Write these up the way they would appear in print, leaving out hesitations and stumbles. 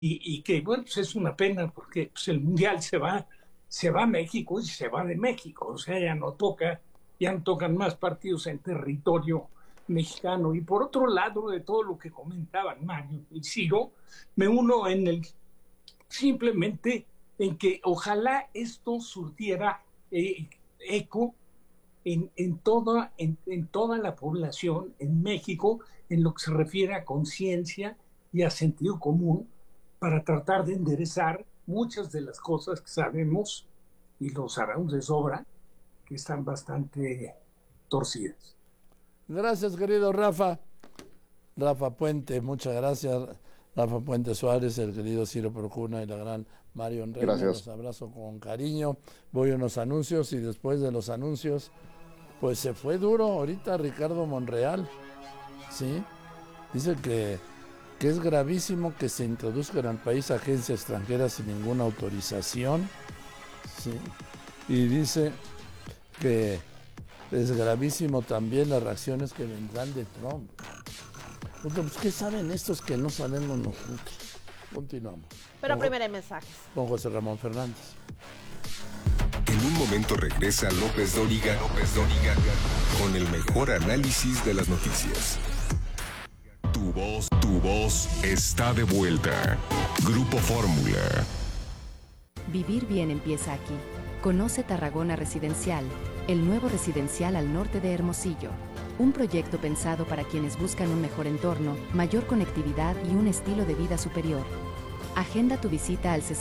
y que, bueno, pues es una pena porque pues, el Mundial se va a México y se va de México, o sea, ya no tocan más partidos en territorio mexicano. Y por otro lado, de todo lo que comentaban Mario y Ciro, me uno simplemente en que ojalá esto surtiera eco en toda la población en México en lo que se refiere a conciencia y a sentido común para tratar de enderezar muchas de las cosas que sabemos y lo sabemos de sobra que están bastante torcidas. Gracias, querido Rafa. Rafa Puente, muchas gracias. Rafa Puente Suárez, el querido Ciro Procuna y la gran Marion Reina. Los abrazo con cariño. Voy a unos anuncios y después de los anuncios, pues se fue duro ahorita Ricardo Monreal. ¿Sí? Dice que es gravísimo que se introduzcan al país agencias extranjeras sin ninguna autorización. ¿Sí? Y dice que es gravísimo también las reacciones que vendrán de Trump. Pues, ¿qué saben estos que no sabemos nosotros? Continuamos. Pero primero hay mensajes. Con José Ramón Fernández. En un momento regresa López Dóriga con el mejor análisis de las noticias. Tu voz está de vuelta. Grupo Fórmula. Vivir bien empieza aquí. Conoce Tarragona Residencial, el nuevo residencial al norte de Hermosillo. Un proyecto pensado para quienes buscan un mejor entorno, mayor conectividad y un estilo de vida superior. Agenda tu visita al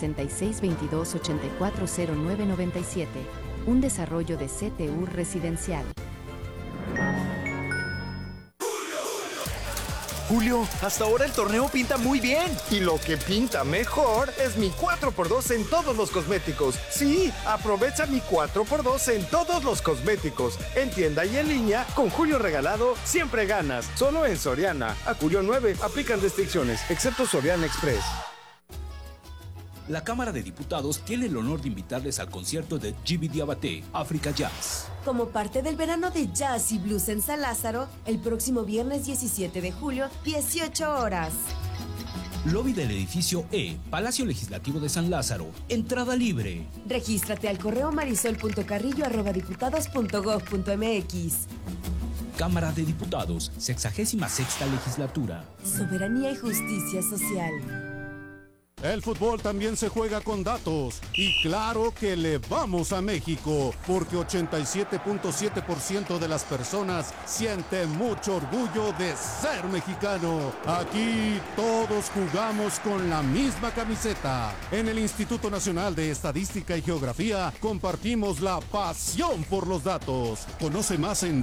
6622-840997, un desarrollo de CTU Residencial. Julio, hasta ahora el torneo pinta muy bien. Y lo que pinta mejor es mi 4x2 en todos los cosméticos. Sí, aprovecha mi 4x2 en todos los cosméticos. En tienda y en línea, con Julio regalado, siempre ganas. Solo en Soriana. A Julio 9 aplican restricciones, excepto Soriana Express. La Cámara de Diputados tiene el honor de invitarles al concierto de Gibi Diabaté, África Jazz. Como parte del verano de jazz y blues en San Lázaro, el próximo viernes 17 de julio, 18 horas. Lobby del edificio E, Palacio Legislativo de San Lázaro. Entrada libre. Regístrate al correo marisol.carrillo@diputados.gov.mx. Cámara de Diputados, 66ª Legislatura. Soberanía y justicia social. El fútbol también se juega con datos y claro que le vamos a México porque 87.7% de las personas sienten mucho orgullo de ser mexicano. Aquí todos jugamos con la misma camiseta. En el Instituto Nacional de Estadística y Geografía compartimos la pasión por los datos. Conoce más en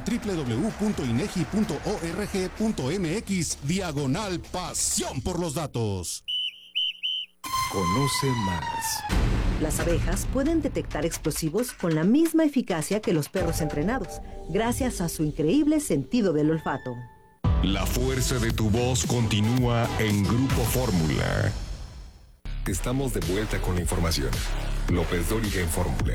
www.inegi.org.mx/pasión por los datos. Conoce más. Las abejas pueden detectar explosivos con la misma eficacia que los perros entrenados, gracias a su increíble sentido del olfato. La fuerza de tu voz continúa en Grupo Fórmula. Estamos de vuelta con la información. López Dóriga en Fórmula.